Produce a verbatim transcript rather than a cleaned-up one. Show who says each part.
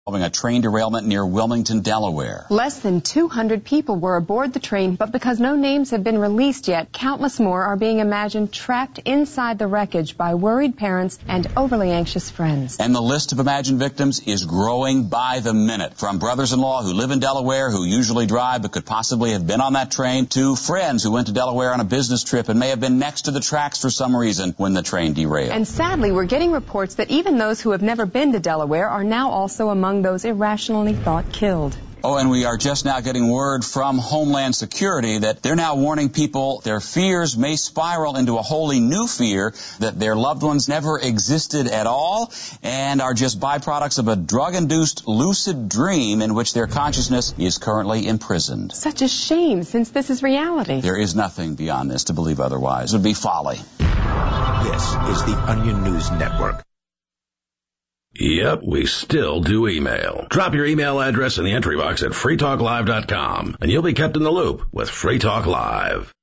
Speaker 1: Following a train derailment near Wilmington, Delaware.
Speaker 2: Less than two hundred people were aboard the train, but because no names have been released yet, countless more are being imagined trapped inside the wreckage by worried parents and overly anxious friends.
Speaker 1: And the list of imagined victims is growing by the minute. From brothers-in-law who live in Delaware, who usually drive but could possibly have been on that train, to friends who went to Delaware on a business trip and may have been next to the tracks for some reason when the train derailed.
Speaker 2: And sadly, we're getting reports that even those who have never been to Delaware are now also among those irrationally thought killed.
Speaker 1: Oh, and we are just now getting word from Homeland Security that they're now warning people their fears may spiral into a wholly new fear, that their loved ones never existed at all and are just byproducts of a drug-induced lucid dream in which their consciousness is currently imprisoned.
Speaker 2: Such a shame, since this is reality.
Speaker 1: There is nothing beyond this to believe otherwise. It would be folly.
Speaker 3: This is the Onion News Network.
Speaker 4: Yep, we still do email. Drop your email address in the entry box at free talk live dot com, and you'll be kept in the loop with Free Talk Live.